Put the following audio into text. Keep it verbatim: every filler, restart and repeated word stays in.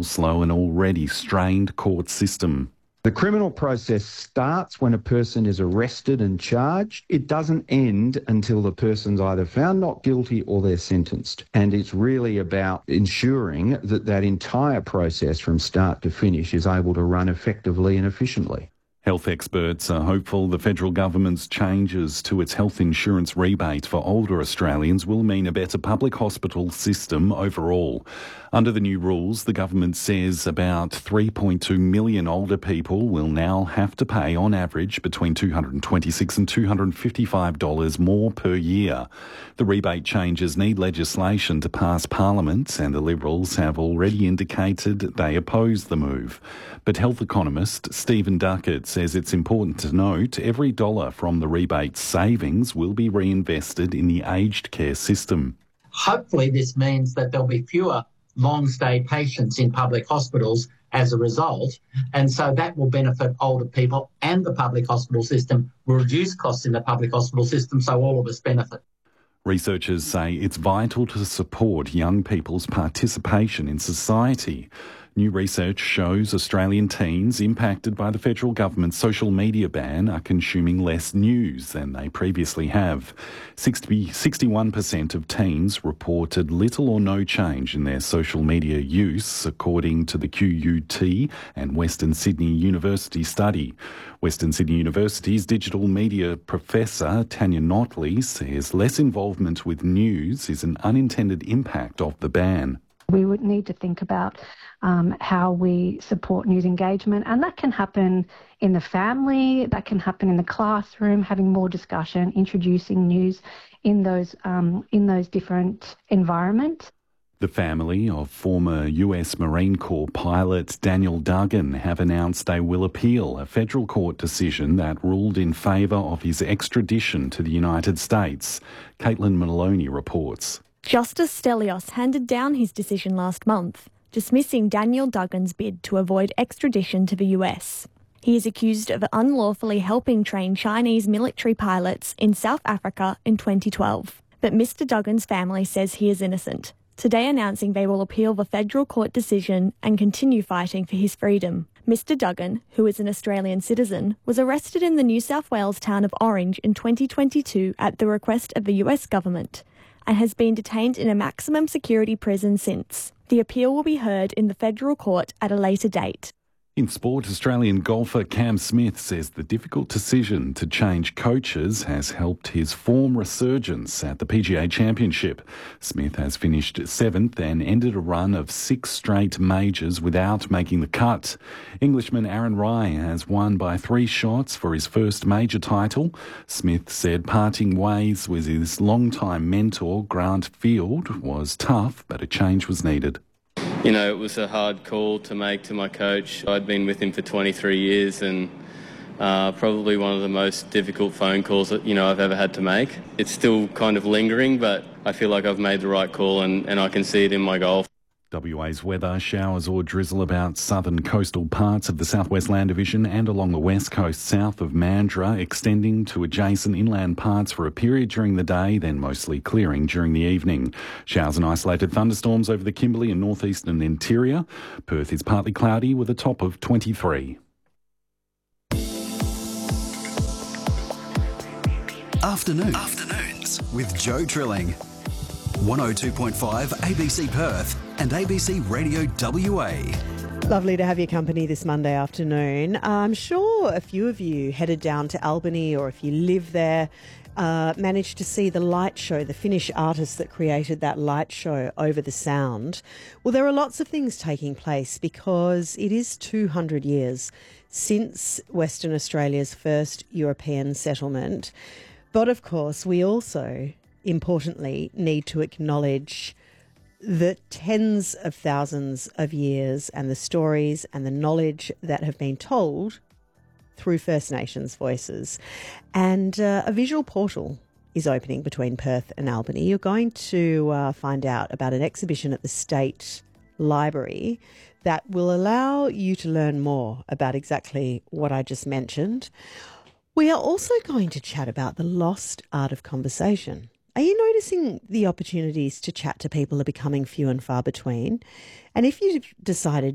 slow an already strained court system. The criminal process starts when a person is arrested and charged. It doesn't end until the person's either found not guilty or they're sentenced. And it's really about ensuring that that entire process from start to finish is able to run effectively and efficiently. Health experts are hopeful the federal government's changes to its health insurance rebate for older Australians will mean a better public hospital system overall. Under the new rules, the government says about three point two million older people will now have to pay on average between two hundred twenty-six dollars and two hundred fifty-five dollars more per year. The rebate changes need legislation to pass Parliament, and the Liberals have already indicated they oppose the move. But health economist Stephen Duckett says it's important to note every dollar from the rebate savings will be reinvested in the aged care system. Hopefully this means that there'll be fewer long-stay patients in public hospitals as a result, and so that will benefit older people and the public hospital system, will reduce costs in the public hospital system, so all of us benefit. Researchers say it's vital to support young people's participation in society. New research shows Australian teens impacted by the federal government's social media ban are consuming less news than they previously have. sixty, sixty-one percent of teens reported little or no change in their social media use, according to the Q U T and Western Sydney University study. Western Sydney University's digital media professor Tanya Notley says less involvement with news is an unintended impact of the ban. We would need to think about um, how we support news engagement, and that can happen in the family, that can happen in the classroom, having more discussion, introducing news in those um, in those different environments. The family of former U S Marine Corps pilot Daniel Duggan have announced they will appeal a federal court decision that ruled in favour of his extradition to the United States. Caitlin Maloney reports. Justice Stelios handed down his decision last month, dismissing Daniel Duggan's bid to avoid extradition to the U S. He is accused of unlawfully helping train Chinese military pilots in South Africa in twenty twelve. But Mister Duggan's family says he is innocent, today announcing they will appeal the federal court decision and continue fighting for his freedom. Mister Duggan, who is an Australian citizen, was arrested in the New South Wales town of Orange in twenty twenty-two at the request of the U S government, and has been detained in a maximum security prison since. The appeal will be heard in the federal court at a later date. In sport, Australian golfer Cam Smith says the difficult decision to change coaches has helped his form resurgence at the P G A Championship. Smith has finished seventh and ended a run of six straight majors without making the cut. Englishman Aaron Rai has won by three shots for his first major title. Smith said parting ways with his longtime mentor Grant Field was tough, but a change was needed. You know, it was a hard call to make to my coach. I'd been with him for twenty-three years and uh, probably one of the most difficult phone calls that, you know, I've ever had to make. It's still kind of lingering, but I feel like I've made the right call and, and I can see it in my golf. W A's weather, showers or drizzle about southern coastal parts of the Southwest Land Division and along the west coast south of Mandurah, extending to adjacent inland parts for a period during the day, then mostly clearing during the evening. Showers and isolated thunderstorms over the Kimberley and northeastern interior. Perth is partly cloudy with a top of twenty-three. Afternoons, Afternoons with Joe Trilling. one oh two point five A B C Perth and A B C Radio W A. Lovely to have your company this Monday afternoon. I'm sure a few of you headed down to Albany, or if you live there, uh, managed to see the light show, the Finnish artists that created that light show over the Sound. Well, there are lots of things taking place because it is two hundred years since Western Australia's first European settlement. But of course, we also importantly need to acknowledge the tens of thousands of years and the stories and the knowledge that have been told through First Nations voices. And uh, a visual portal is opening between Perth and Albany. You're going to uh, find out about an exhibition at the State Library that will allow you to learn more about exactly what I just mentioned. We are also going to chat about the lost art of conversation. Are you noticing the opportunities to chat to people are becoming few and far between? And if you've decided